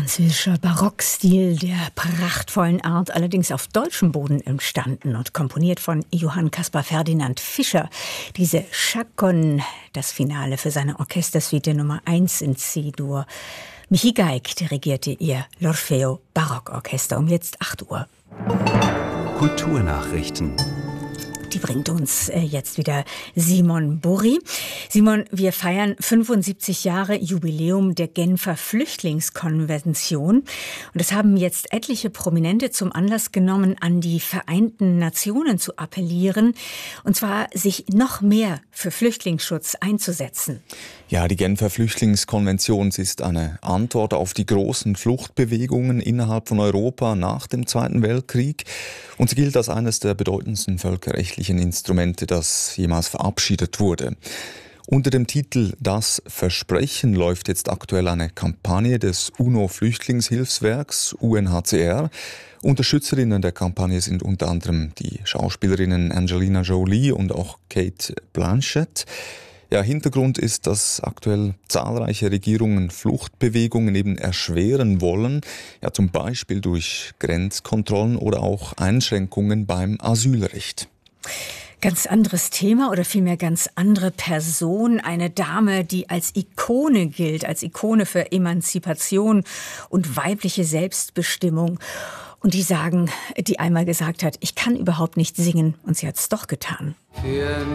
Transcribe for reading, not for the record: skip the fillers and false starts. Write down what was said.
Französischer Barockstil der prachtvollen Art, allerdings auf deutschem Boden entstanden und komponiert von Johann Caspar Ferdinand Fischer. Diese Chaconne, das Finale für seine Orchestersuite Nummer 1 in C-Dur. Michi Geig dirigierte ihr l'Orfeo Barockorchester um jetzt 8 Uhr. Kulturnachrichten. Die bringt uns jetzt wieder Simon Burri. Simon, wir feiern 75 Jahre Jubiläum der Genfer Flüchtlingskonvention. Und das haben jetzt etliche Prominente zum Anlass genommen, an die Vereinten Nationen zu appellieren. Und zwar sich noch mehr für Flüchtlingsschutz einzusetzen. Ja, die Genfer Flüchtlingskonvention ist eine Antwort auf die großen Fluchtbewegungen innerhalb von Europa nach dem Zweiten Weltkrieg. Und sie gilt als eines der bedeutendsten völkerrechtlichen Instrumente, das jemals verabschiedet wurde. Unter dem Titel »Das Versprechen« läuft jetzt aktuell eine Kampagne des UNO-Flüchtlingshilfswerks UNHCR. Unterstützerinnen der Kampagne sind unter anderem die Schauspielerinnen Angelina Jolie und auch Cate Blanchett. Ja, Hintergrund ist, dass aktuell zahlreiche Regierungen Fluchtbewegungen eben erschweren wollen, ja zum Beispiel durch Grenzkontrollen oder auch Einschränkungen beim Asylrecht. Ganz anderes Thema oder vielmehr ganz andere Person. Eine Dame, die als Ikone gilt, als Ikone für Emanzipation und weibliche Selbstbestimmung. Und die einmal gesagt hat, ich kann überhaupt nicht singen, und sie hat es doch getan.